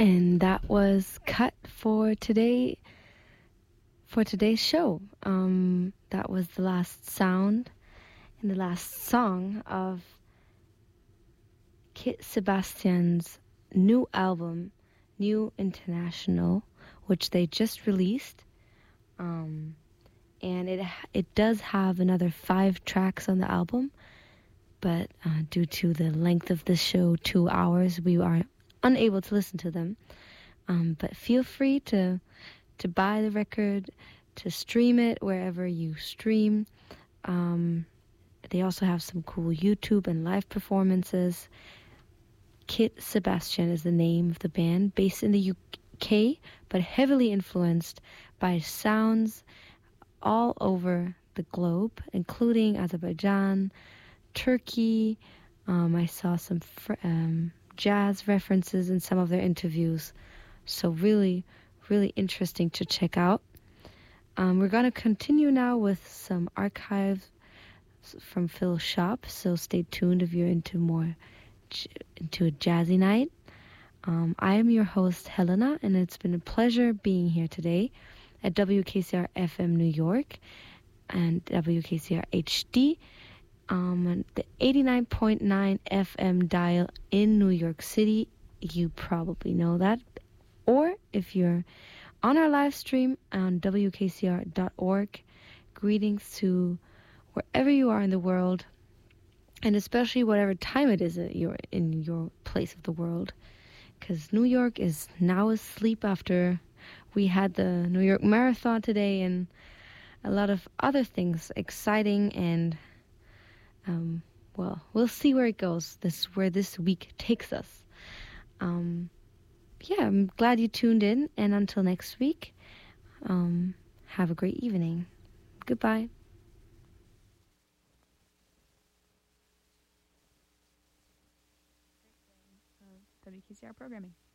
And that was cut for today's show. That was the last sound and the last song of Kit Sebastian's new album, New International, which they just released. And it does have another 5 tracks on the album, but due to the length of the show, 2 hours, we are unable to listen to them. But feel free to buy the record, to stream it wherever you stream. They also have some cool YouTube and live performances. Kit Sebastian is the name of the band, based in the UK, but heavily influenced by sounds all over the globe, including Azerbaijan, Turkey. I saw some jazz references in some of their interviews. So really, really interesting to check out. We're going to continue now with some archives from Phil Shop, so stay tuned if you're into a jazzy night. I am your host, Helena, and it's been a pleasure being here today at WKCR FM New York and WKCR HD, the 89.9 FM dial in New York City. You probably know that. Or if you're on our live stream on WKCR.org, greetings to wherever you are in the world, and especially whatever time it is that you're in your place of the world, because New York is now asleep after we had the New York Marathon today and a lot of other things exciting, and well, we'll see where it goes, where this week takes us. Yeah, I'm glad you tuned in, and until next week, have a great evening. Goodbye. WKCR programming.